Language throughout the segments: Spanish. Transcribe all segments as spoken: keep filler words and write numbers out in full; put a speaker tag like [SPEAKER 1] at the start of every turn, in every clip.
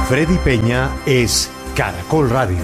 [SPEAKER 1] Freddy Peña es Caracol Radio.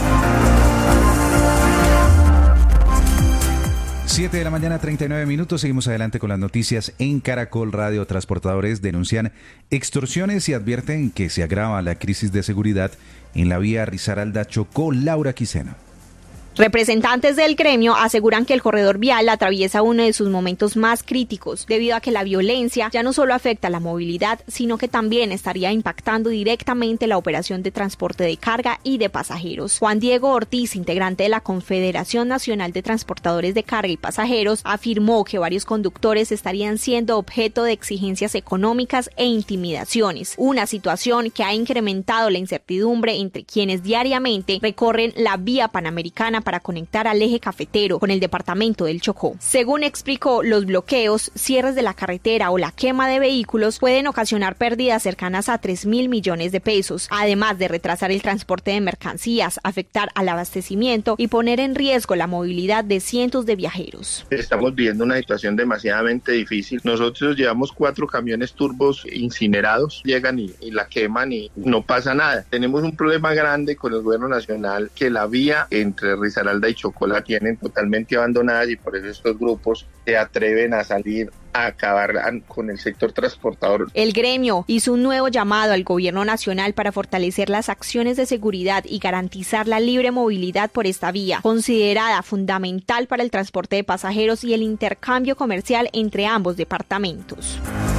[SPEAKER 2] siete de la mañana, treinta y nueve minutos. Seguimos adelante con las noticias en Caracol Radio. Transportadores denuncian extorsiones y advierten que se agrava la crisis de seguridad en la vía Risaralda-Chocó. Laura Quiseno.
[SPEAKER 3] Representantes del gremio aseguran que el corredor vial atraviesa uno de sus momentos más críticos, debido a que la violencia ya no solo afecta la movilidad, sino que también estaría impactando directamente la operación de transporte de carga y de pasajeros. Juan Diego Ortiz, integrante de la Confederación Nacional de Transportadores de Carga y Pasajeros, afirmó que varios conductores estarían siendo objeto de exigencias económicas e intimidaciones, una situación que ha incrementado la incertidumbre entre quienes diariamente recorren la vía panamericana para conectar al eje cafetero con el departamento del Chocó. Según explicó, los bloqueos, cierres de la carretera o la quema de vehículos pueden ocasionar pérdidas cercanas a tres mil millones de pesos, además de retrasar el transporte de mercancías, afectar al abastecimiento y poner en riesgo la movilidad de cientos de viajeros.
[SPEAKER 4] Estamos viviendo una situación demasiadamente difícil. Nosotros llevamos cuatro camiones turbos incinerados, llegan y, y la queman y no pasa nada. Tenemos un problema grande con el gobierno nacional, que la vía entre Risaralda y Chocó la tienen totalmente abandonadas y por eso estos grupos se atreven a salir a acabar con el sector transportador.
[SPEAKER 3] El gremio hizo un nuevo llamado al gobierno nacional para fortalecer las acciones de seguridad y garantizar la libre movilidad por esta vía, considerada fundamental para el transporte de pasajeros y el intercambio comercial entre ambos departamentos.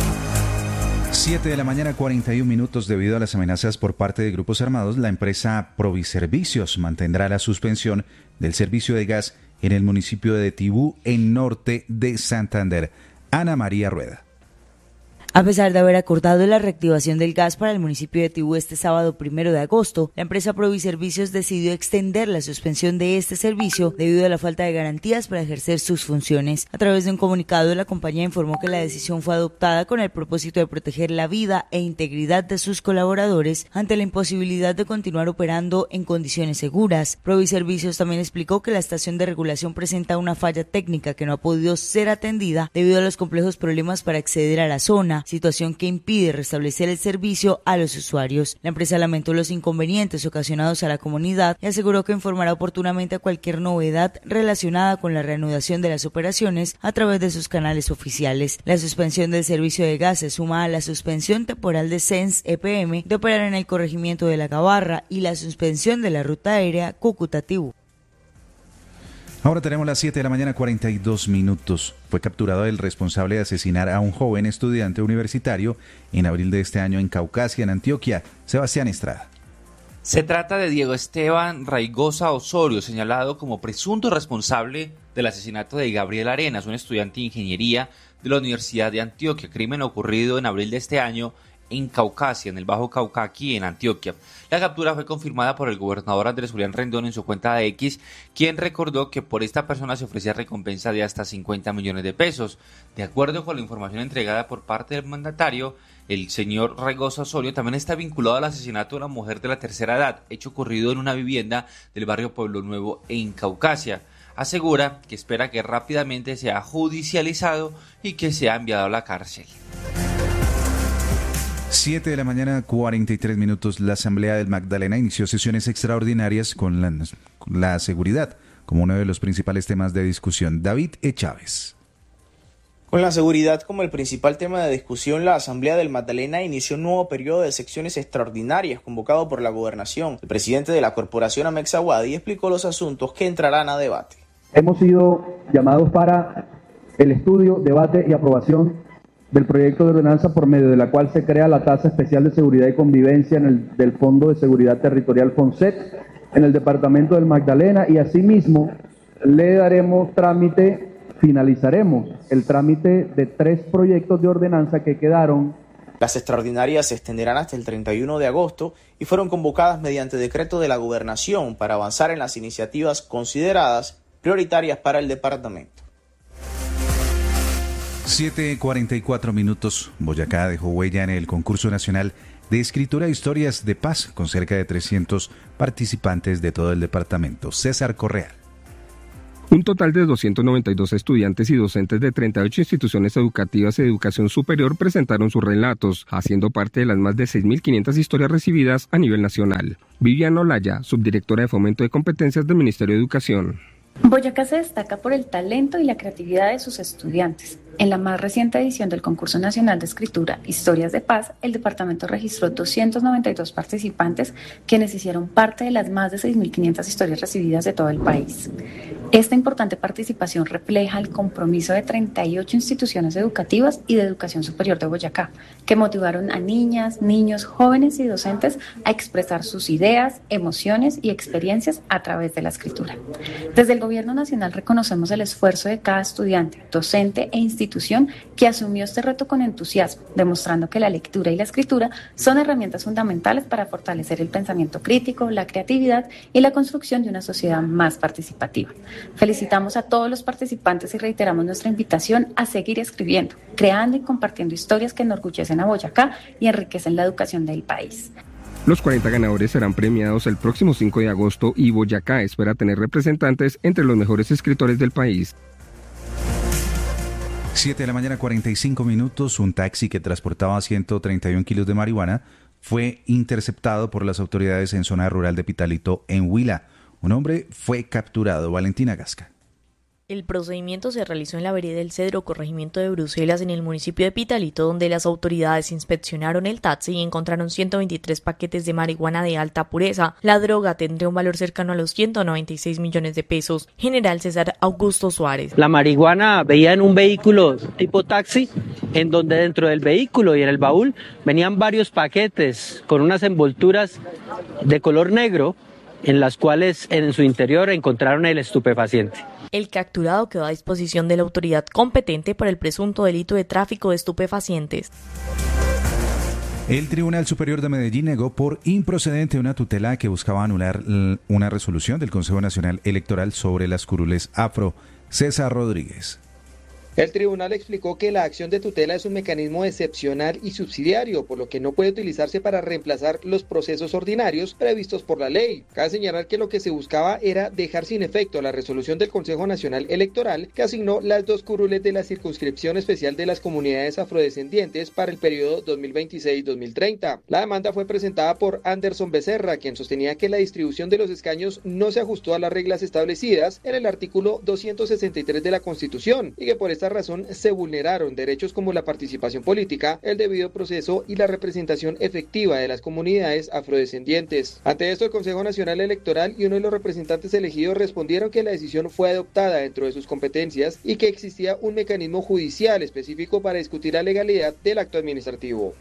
[SPEAKER 2] siete de la mañana, cuarenta y un minutos. Debido a las amenazas por parte de grupos armados, la empresa Proviservicios mantendrá la suspensión del servicio de gas en el municipio de Tibú, en norte de Santander. Ana María Rueda.
[SPEAKER 5] A pesar de haber acordado la reactivación del gas para el municipio de Tibú este sábado primero de agosto, la empresa Proviservicios decidió extender la suspensión de este servicio debido a la falta de garantías para ejercer sus funciones. A través de un comunicado, la compañía informó que la decisión fue adoptada con el propósito de proteger la vida e integridad de sus colaboradores ante la imposibilidad de continuar operando en condiciones seguras. Proviservicios también explicó que la estación de regulación presenta una falla técnica que no ha podido ser atendida debido a los complejos problemas para acceder a la zona, situación que impide restablecer el servicio a los usuarios. La empresa lamentó los inconvenientes ocasionados a la comunidad y aseguró que informará oportunamente a cualquier novedad relacionada con la reanudación de las operaciones a través de sus canales oficiales. La suspensión del servicio de gas se suma a la suspensión temporal de Sens E P M de operar en el corregimiento de La Gabarra y la suspensión de la ruta aérea Cúcuta-Tibú.
[SPEAKER 2] Ahora tenemos las siete de la mañana, cuarenta y dos minutos. Fue capturado el responsable de asesinar a un joven estudiante universitario en abril de este año en Caucasia, en Antioquia. Sebastián Estrada.
[SPEAKER 6] Se trata de Diego Esteban Raigosa Osorio, señalado como presunto responsable del asesinato de Gabriel Arenas, un estudiante de ingeniería de la Universidad de Antioquia, crimen ocurrido en abril de este año en Caucasia, en el Bajo Cauca, aquí en Antioquia. La captura fue confirmada por el gobernador Andrés Julián Rendón en su cuenta de X, quien recordó que por esta persona se ofrecía recompensa de hasta cincuenta millones de pesos. De acuerdo con la información entregada por parte del mandatario, el señor Raigosa Osorio también está vinculado al asesinato de una mujer de la tercera edad, hecho ocurrido en una vivienda del barrio Pueblo Nuevo en Caucasia. Asegura que espera que rápidamente sea judicializado y que sea enviado a la cárcel.
[SPEAKER 2] siete de la mañana, cuarenta y tres minutos. La Asamblea del Magdalena inició sesiones extraordinarias con la, con la seguridad como uno de los principales temas de discusión. David E. Chávez.
[SPEAKER 7] Con la seguridad como el principal tema de discusión, la Asamblea del Magdalena inició un nuevo periodo de secciones extraordinarias convocado por la Gobernación. El presidente de la corporación, Amex Aguadi, explicó los asuntos que entrarán a debate.
[SPEAKER 8] Hemos sido llamados para el estudio, debate y aprobación del proyecto de ordenanza por medio de la cual se crea la Tasa Especial de Seguridad y Convivencia en el, del Fondo de Seguridad Territorial FONSET en el departamento del Magdalena, y asimismo le daremos trámite, finalizaremos el trámite de tres proyectos de ordenanza que quedaron.
[SPEAKER 7] Las extraordinarias se extenderán hasta el treinta y uno de agosto y fueron convocadas mediante decreto de la Gobernación para avanzar en las iniciativas consideradas prioritarias para el departamento.
[SPEAKER 2] siete cuarenta y cuatro minutos. Boyacá dejó huella en el concurso nacional de escritura de historias de paz con cerca de trescientos participantes de todo el departamento. César Correa.
[SPEAKER 9] Un total de doscientos noventa y dos estudiantes y docentes de treinta y ocho instituciones educativas de educación superior presentaron sus relatos, haciendo parte de las más de seis mil quinientas historias recibidas a nivel nacional. Viviana Olaya, subdirectora de Fomento de Competencias del Ministerio de Educación.
[SPEAKER 10] Boyacá se destaca por el talento y la creatividad de sus estudiantes. En la más reciente edición del Concurso Nacional de Escritura Historias de Paz, el departamento registró doscientos noventa y dos participantes, quienes hicieron parte de las más de seis mil quinientas historias recibidas de todo el país. Esta importante participación refleja el compromiso de treinta y ocho instituciones educativas y de educación superior de Boyacá, que motivaron a niñas, niños, jóvenes y docentes a expresar sus ideas, emociones y experiencias a través de la escritura. Desde el Gobierno Nacional reconocemos el esfuerzo de cada estudiante, docente e institución que asumió este reto con entusiasmo, demostrando que la lectura y la escritura son herramientas fundamentales para fortalecer el pensamiento crítico, la creatividad y la construcción de una sociedad más participativa. Felicitamos a todos los participantes y reiteramos nuestra invitación a seguir escribiendo, creando y compartiendo historias que enorgullecen a Boyacá y enriquecen la educación del país.
[SPEAKER 9] Los cuarenta ganadores serán premiados el próximo cinco de agosto y Boyacá espera tener representantes entre los mejores escritores del país.
[SPEAKER 2] siete de la mañana, cuarenta y cinco minutos. Un taxi que transportaba ciento treinta y un kilos de marihuana fue interceptado por las autoridades en zona rural de Pitalito, en Huila. Un hombre fue capturado. Valentina Gasca.
[SPEAKER 11] El procedimiento se realizó en la vereda del Cedro, corregimiento de Bruselas, en el municipio de Pitalito, donde las autoridades inspeccionaron el taxi y encontraron ciento veintitrés paquetes de marihuana de alta pureza. La droga tendría un valor cercano a los ciento noventa y seis millones de pesos. General César Augusto Suárez.
[SPEAKER 12] La marihuana veía en un vehículo tipo taxi, en donde dentro del vehículo y en el baúl venían varios paquetes con unas envolturas de color negro, en las cuales en su interior encontraron el estupefaciente.
[SPEAKER 11] El capturado quedó a disposición de la autoridad competente por el presunto delito de tráfico de estupefacientes.
[SPEAKER 2] El Tribunal Superior de Medellín negó por improcedente una tutela que buscaba anular una resolución del Consejo Nacional Electoral sobre las curules afro. César Rodríguez.
[SPEAKER 13] El tribunal explicó que la acción de tutela es un mecanismo excepcional y subsidiario, por lo que no puede utilizarse para reemplazar los procesos ordinarios previstos por la ley. Cabe señalar que lo que se buscaba era dejar sin efecto la resolución del Consejo Nacional Electoral que asignó las dos curules de la circunscripción especial de las comunidades afrodescendientes para el periodo dos mil veintiséis dos mil treinta. La demanda fue presentada por Anderson Becerra, quien sostenía que la distribución de los escaños no se ajustó a las reglas establecidas en el artículo doscientos sesenta y tres de la Constitución y que por esta razón se vulneraron derechos como la participación política, el debido proceso y la representación efectiva de las comunidades afrodescendientes. Ante esto, el Consejo Nacional Electoral y uno de los representantes elegidos respondieron que la decisión fue adoptada dentro de sus competencias y que existía un mecanismo judicial específico para discutir la legalidad del acto administrativo.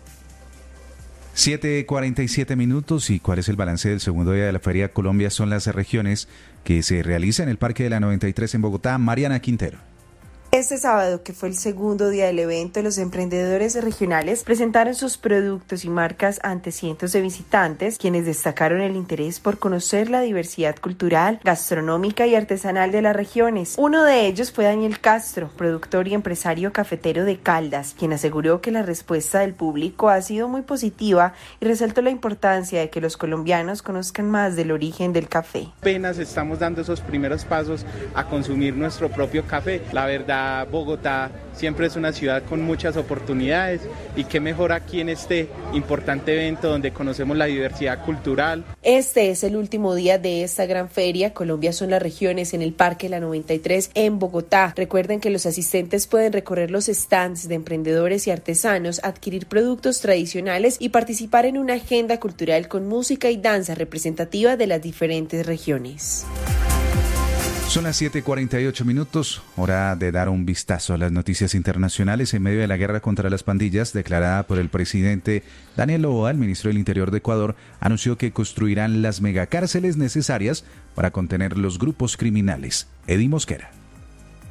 [SPEAKER 2] siete cuarenta y siete minutos. ¿Y cuál es el balance del segundo día de la Feria Colombia? Son las regiones que se realiza en el Parque de la noventa y tres en Bogotá. Mariana Quintero.
[SPEAKER 14] Este sábado, que fue el segundo día del evento, los emprendedores regionales presentaron sus productos y marcas ante cientos de visitantes, quienes destacaron el interés por conocer la diversidad cultural, gastronómica y artesanal de las regiones. Uno de ellos fue Daniel Castro, productor y empresario cafetero de Caldas, quien aseguró que la respuesta del público ha sido muy positiva y resaltó la importancia de que los colombianos conozcan más del origen del café.
[SPEAKER 15] Apenas estamos dando esos primeros pasos a consumir nuestro propio café. La verdad, Bogotá siempre es una ciudad con muchas oportunidades y qué mejor aquí en este importante evento donde conocemos la diversidad cultural.
[SPEAKER 14] Este es el último día de esta gran feria. Colombia son las regiones en el Parque La noventa y tres en Bogotá. Recuerden que los asistentes pueden recorrer los stands de emprendedores y artesanos, adquirir productos tradicionales y participar en una agenda cultural con música y danza representativa de las diferentes regiones.
[SPEAKER 2] Son las siete cuarenta y ocho minutos, hora de dar un vistazo a las noticias internacionales. En medio de la guerra contra las pandillas declarada por el presidente Daniel Noboa, el ministro del Interior de Ecuador anunció que construirán las megacárceles necesarias para contener los grupos criminales. Eddie Mosquera.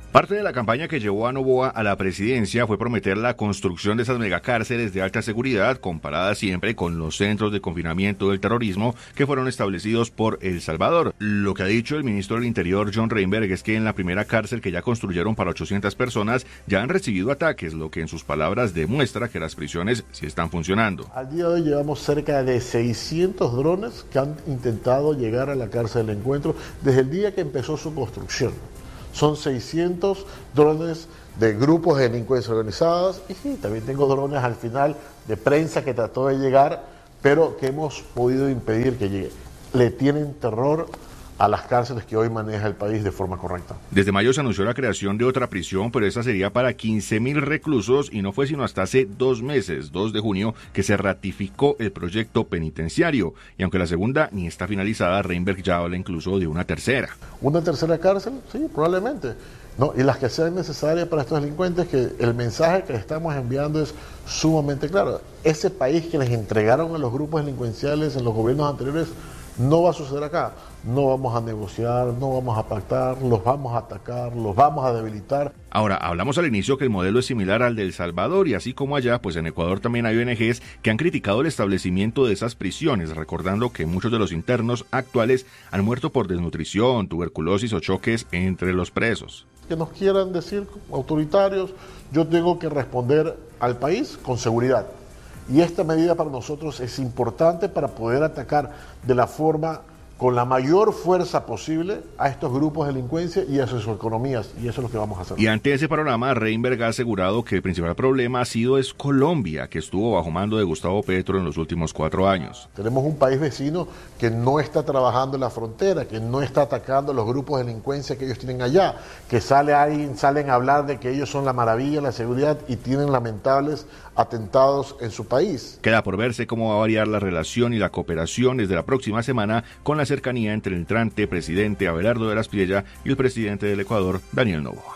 [SPEAKER 16] Parte de la campaña que llevó a Noboa a la presidencia fue prometer la construcción de esas megacárceles de alta seguridad, comparadas siempre con los centros de confinamiento del terrorismo que fueron establecidos por El Salvador. Lo que ha dicho el ministro del Interior, John Reinberg, es que en la primera cárcel que ya construyeron para ochocientas personas ya han recibido ataques, lo que en sus palabras demuestra que las prisiones sí están funcionando.
[SPEAKER 17] Al día de hoy llevamos cerca de seiscientos drones que han intentado llegar a la cárcel del Encuentro desde el día que empezó su construcción. Son seiscientos drones de grupos de delincuencia organizadas y sí, también tengo drones al final de prensa que trató de llegar, pero que hemos podido impedir que llegue. Le tienen terror a las cárceles que hoy maneja el país de forma correcta.
[SPEAKER 16] Desde mayo se anunció la creación de otra prisión, pero esta sería para quince mil reclusos y no fue sino hasta hace dos meses, dos de junio, que se ratificó el proyecto penitenciario. Y aunque la segunda ni está finalizada, Reinberg ya habla incluso de una tercera.
[SPEAKER 17] ¿Una tercera cárcel? Sí, probablemente. No, y las que sean necesarias para estos delincuentes, que el mensaje que estamos enviando es sumamente claro. Ese país que les entregaron a los grupos delincuenciales en los gobiernos anteriores no va a suceder acá. No vamos a negociar, no vamos a pactar, los vamos a atacar, los vamos a debilitar.
[SPEAKER 16] Ahora, hablamos al inicio que el modelo es similar al de El Salvador y así como allá, pues en Ecuador también hay O N Ges que han criticado el establecimiento de esas prisiones, recordando que muchos de los internos actuales han muerto por desnutrición, tuberculosis o choques entre los presos.
[SPEAKER 17] Que nos quieran decir autoritarios, yo tengo que responder al país con seguridad. Y esta medida para nosotros es importante para poder atacar de la forma, con la mayor fuerza posible a estos grupos de delincuencia y a sus economías, y eso es lo que vamos a hacer.
[SPEAKER 16] Y ante ese panorama, Reinberg ha asegurado que el principal problema ha sido es Colombia, que estuvo bajo mando de Gustavo Petro en los últimos cuatro años.
[SPEAKER 17] Tenemos un país vecino que no está trabajando en la frontera, que no está atacando a los grupos de delincuencia que ellos tienen allá, que sale ahí, salen a hablar de que ellos son la maravilla, la seguridad, y tienen lamentables atentados en su país.
[SPEAKER 16] Queda por verse cómo va a variar la relación y la cooperación desde la próxima semana con la cercanía entre el entrante presidente Abelardo de la Espriella y el presidente del Ecuador, Daniel Noboa.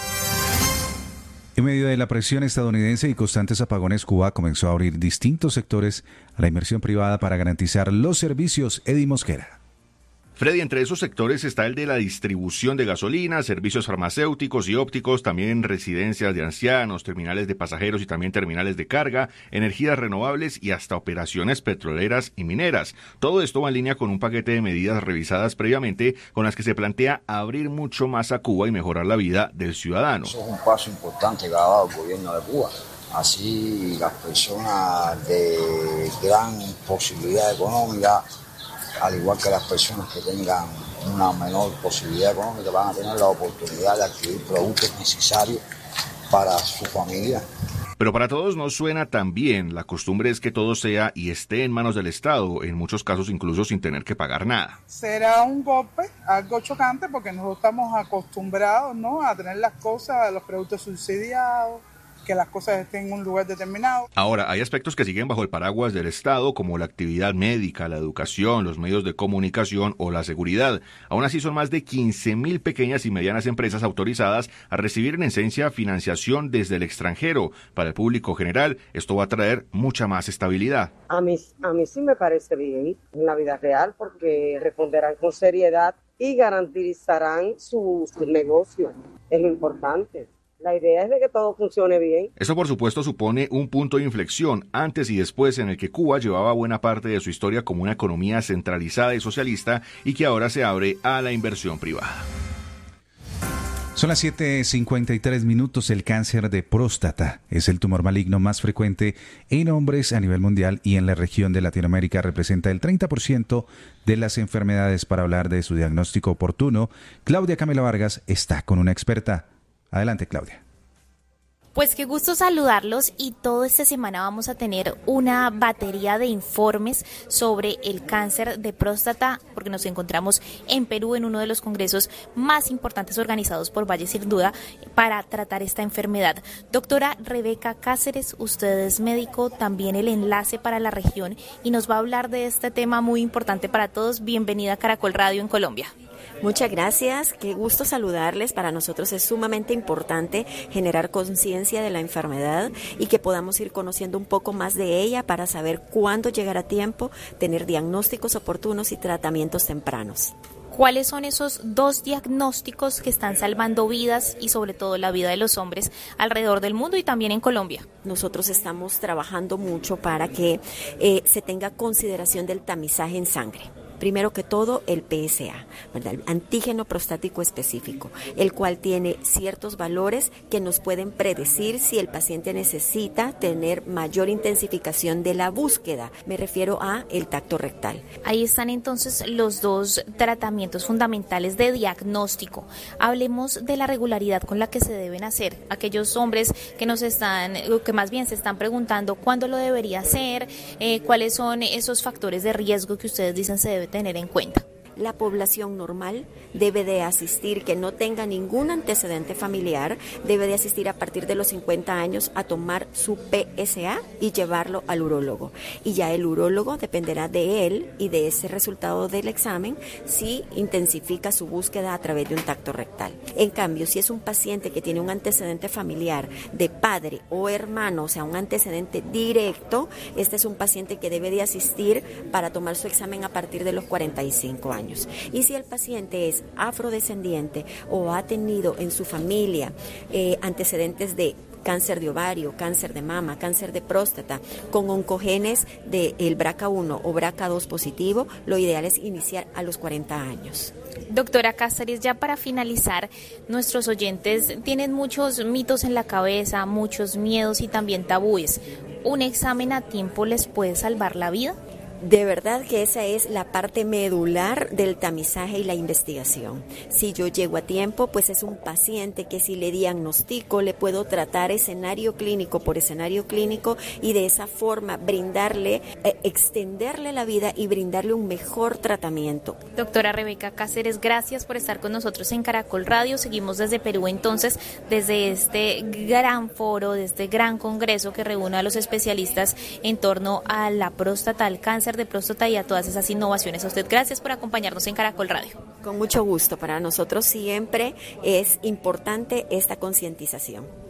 [SPEAKER 2] En medio de la presión estadounidense y constantes apagones, Cuba comenzó a abrir distintos sectores a la inversión privada para garantizar los servicios. Eddie Mosquera.
[SPEAKER 16] Freddy, entre esos sectores está el de la distribución de gasolina, servicios farmacéuticos y ópticos, también residencias de ancianos, terminales de pasajeros y también terminales de carga, energías renovables y hasta operaciones petroleras y mineras. Todo esto va en línea con un paquete de medidas revisadas previamente con las que se plantea abrir mucho más a Cuba y mejorar la vida del ciudadano.
[SPEAKER 18] Eso es un paso importante que ha dado el gobierno de Cuba. Así las personas de gran posibilidad económica, al igual que las personas que tengan una menor posibilidad económica, van a tener la oportunidad de adquirir productos necesarios para su familia.
[SPEAKER 16] Pero para todos no suena tan bien. La costumbre es que todo sea y esté en manos del Estado, en muchos casos incluso sin tener que pagar nada.
[SPEAKER 19] Será un golpe, algo chocante, porque nosotros estamos acostumbrados, ¿no?, a tener las cosas, los productos subsidiados, que las cosas estén en un lugar determinado.
[SPEAKER 16] Ahora, hay aspectos que siguen bajo el paraguas del Estado, como la actividad médica, la educación, los medios de comunicación o la seguridad. Aún así, son más de quince mil pequeñas y medianas empresas autorizadas a recibir en esencia financiación desde el extranjero. Para el público general, esto va a traer mucha más estabilidad.
[SPEAKER 20] A mí, a mí sí me parece bien en la vida real, porque responderán con seriedad y garantizarán su, su negocio. Es lo importante. La idea es de que todo funcione bien.
[SPEAKER 16] Eso, por supuesto, supone un punto de inflexión antes y después en el que Cuba llevaba buena parte de su historia como una economía centralizada y socialista y que ahora se abre a la inversión privada.
[SPEAKER 2] Son las siete cincuenta y tres minutos. El cáncer de próstata es el tumor maligno más frecuente en hombres a nivel mundial y en la región de Latinoamérica representa el treinta por ciento de las enfermedades. Para hablar de su diagnóstico oportuno, Claudia Camila Vargas está con una experta. Adelante, Claudia.
[SPEAKER 21] Pues qué gusto saludarlos, y toda esta semana vamos a tener una batería de informes sobre el cáncer de próstata, porque nos encontramos en Perú en uno de los congresos más importantes organizados por Valle Sin Duda para tratar esta enfermedad. Doctora Rebeca Cáceres, usted es médico, también el enlace para la región, y nos va a hablar de este tema muy importante para todos. Bienvenida a Caracol Radio en Colombia.
[SPEAKER 22] Muchas gracias, qué gusto saludarles. Para nosotros es sumamente importante generar conciencia de la enfermedad y que podamos ir conociendo un poco más de ella para saber cuándo llegar a tiempo, tener diagnósticos oportunos y tratamientos tempranos.
[SPEAKER 21] ¿Cuáles son esos dos diagnósticos que están salvando vidas y sobre todo la vida de los hombres alrededor del mundo y también en Colombia?
[SPEAKER 22] Nosotros estamos trabajando mucho para que eh, se tenga consideración del tamizaje en sangre. Primero que todo, el P S A, ¿verdad? El antígeno prostático específico, el cual tiene ciertos valores que nos pueden predecir si el paciente necesita tener mayor intensificación de la búsqueda. Me refiero a el tacto rectal.
[SPEAKER 21] Ahí están entonces los dos tratamientos fundamentales de diagnóstico. Hablemos de la regularidad con la que se deben hacer. Aquellos hombres que nos están, que más bien se están preguntando cuándo lo debería hacer, eh, cuáles son esos factores de riesgo que ustedes dicen se debe tener en cuenta.
[SPEAKER 22] La población normal debe de asistir, que no tenga ningún antecedente familiar, debe de asistir a partir de los cincuenta años a tomar su P S A y llevarlo al urólogo. Y ya el urólogo dependerá de él y de ese resultado del examen si intensifica su búsqueda a través de un tacto rectal. En cambio, si es un paciente que tiene un antecedente familiar de padre o hermano, o sea, un antecedente directo, este es un paciente que debe de asistir para tomar su examen a partir de los cuarenta y cinco años. Y si el paciente es afrodescendiente o ha tenido en su familia eh, antecedentes de cáncer de ovario, cáncer de mama, cáncer de próstata, con oncogenes del B R C A uno o B R C A dos positivo, lo ideal es iniciar a los cuarenta años.
[SPEAKER 21] Doctora Cáceres, ya para finalizar, nuestros oyentes tienen muchos mitos en la cabeza, muchos miedos y también tabúes. ¿Un examen a tiempo les puede salvar la vida?
[SPEAKER 22] De verdad que esa es la parte medular del tamizaje y la investigación. Si yo llego a tiempo, pues es un paciente que si le diagnostico, le puedo tratar escenario clínico por escenario clínico y de esa forma brindarle, eh, extenderle la vida y brindarle un mejor tratamiento.
[SPEAKER 21] Doctora Rebeca Cáceres, gracias por estar con nosotros en Caracol Radio. Seguimos desde Perú entonces, desde este gran foro, desde este gran congreso que reúne a los especialistas en torno a la próstata, al cáncer de próstata y a todas esas innovaciones. A usted gracias por acompañarnos en Caracol Radio.
[SPEAKER 22] Con mucho gusto, para nosotros siempre es importante esta concientización.